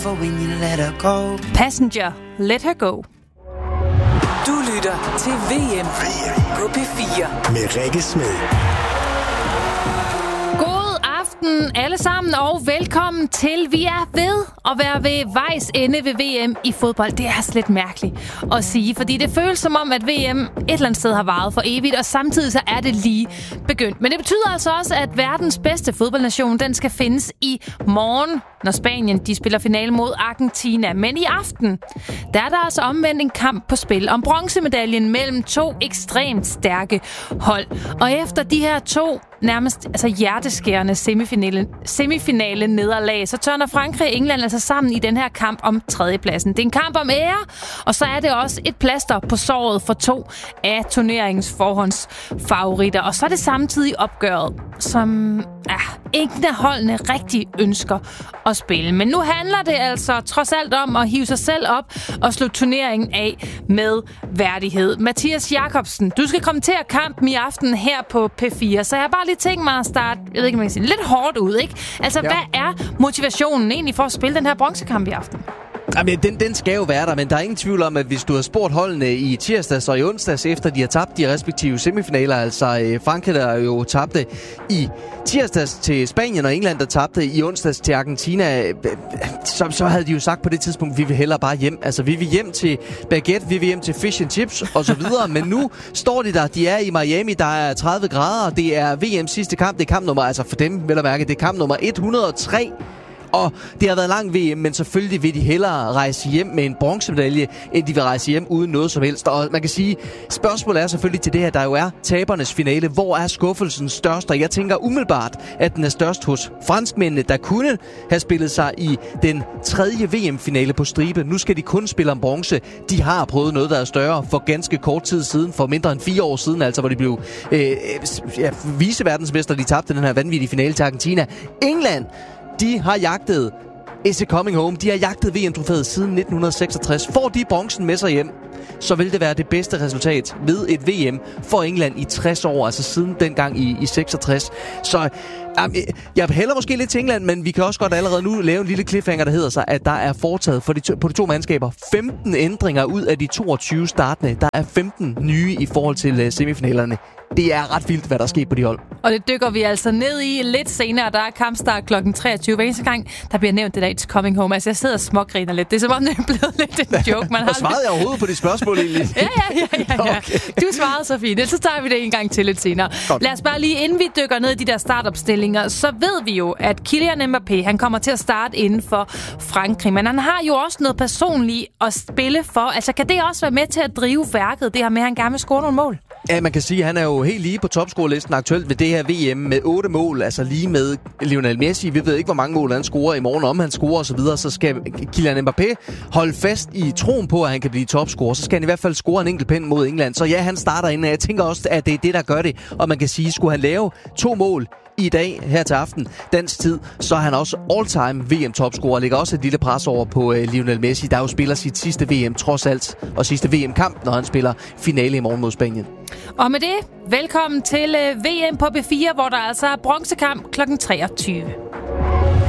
For when you let her go. Passenger, let her go. Du lytter til VM på P4 med Rikke Smed. God aften alle sammen, og velkommen til. Vi er ved at være ved vejs ende ved VM i fodbold. Det er slet mærkeligt at sige, fordi det føles som om, at VM et eller andet sted har varet for evigt, og samtidig så er det lige begyndt. Men det betyder altså også, at verdens bedste fodboldnation, den skal findes i morgen, når Spanien de spiller finale mod Argentina. Men i aften, der er der altså omvendt en kamp på spil om bronzemedaljen mellem to ekstremt stærke hold. Og efter de her to nærmest hjerteskærende semifinale nederlag, så tørner Frankrig og England altså sammen i den her kamp om tredjepladsen. Det er en kamp om ære, og så er det også et plaster på såret for to af turneringens forhåndsfavoritter. Og så er det samtidig opgøret, som ingen af holdene rigtig ønsker at spille. Men nu handler det altså trods alt om at hive sig selv op og slå turneringen af med værdighed. Mathias Jakobsen, du skal kommentere kampen i aften her på P4, så jeg har bare lige tænkt mig at starte, jeg ved ikke, om jeg kan sige, lidt hårdt ud, ikke? Altså, ja. Hvad er motivationen egentlig for at spille den her bronzekamp i aften? Jamen, den skal jo være der, men der er ingen tvivl om, at hvis du har spurgt holdene i tirsdags og i onsdags, efter de har tabt de respektive semifinaler, altså Frankrig, der jo tabte i tirsdags til Spanien, og England, der tabte i onsdags til Argentina, så havde de jo sagt på det tidspunkt, vi vil hellere bare hjem. Altså, vi vil hjem til baguette, vi vil hjem til fish and chips og så videre, men nu står de der, de er i Miami, der er 30 grader, det er VM's sidste kamp, det er kamp nummer, altså for dem, vel at mærke, det er kamp nummer 103. Og det har været lang VM, men selvfølgelig vil de hellere rejse hjem med en bronzemedalje, end de vil rejse hjem uden noget som helst. Og man kan sige, spørgsmålet er selvfølgelig til det her, der jo er tabernes finale. Hvor er skuffelsen størst? Og jeg tænker umiddelbart, at den er størst hos franskmændene, der kunne have spillet sig i den tredje VM-finale på stribe. Nu skal de kun spille om bronze. De har prøvet noget, der er større for ganske kort tid siden, for mindre end 4 år siden, altså hvor de blev viceverdensmester. De tabte den her vanvittige finale til Argentina. England, de har jagtet Is It Coming Home. De har jagtet VM-trofæet siden 1966. Får de bronzen med sig hjem, så vil det være det bedste resultat ved et VM for England i 60 år, altså siden dengang i 66. Så jeg hælder måske lidt til England, men vi kan også godt allerede nu lave en lille cliffhanger, der hedder sig, at der er foretaget på de to mandskaber 15 ændringer ud af de 22 startende. Der er 15 nye i forhold til semifinalerne. Det er ret vildt, hvad der sker på de hold. Og det dykker vi altså ned i lidt senere. Der er kampstart kl. 23. Hver eneste gang, der bliver nævnt det der It's Coming Home. Altså, jeg sidder og smågriner lidt. Det er som om, det er blevet lidt en joke. Man har svarede jeg overhovedet på de spørgsmål egentlig? Ja. Okay. Du svarede så fint. Så tager vi det en gang til lidt senere. Godt. Lad os bare lige, inden vi dykker ned i de der startopstillinger, så ved vi jo, at Kylian Mbappé, han kommer til at starte inden for Frankrig. Men han har jo også noget personligt at spille for. Altså, kan det også være med til at drive værket, det her med, at han gerne vil score nogle mål? Ja, man kan sige, at han er jo helt lige på topscorelisten aktuelt ved det her VM med 8 mål, altså lige med Lionel Messi. Vi ved ikke, hvor mange mål han scorer i morgen, om han scorer osv., så skal Kylian Mbappé holde fast i troen på, at han kan blive topscorer. Så skal han i hvert fald score en enkelt pind mod England. Så ja, han starter inden. Jeg tænker også, at det er det, der gør det. Og man kan sige, skulle han lave 2 mål i dag, her til aften, dansk tid, så er han også all-time VM-topscorer. Ligger også et lille pres over på Lionel Messi, der jo spiller sit sidste VM trods alt, og sidste VM-kamp, når han spiller finale i morgen mod Spanien. Og med det, velkommen til VM på P4, hvor der altså er bronzekamp kl. 23.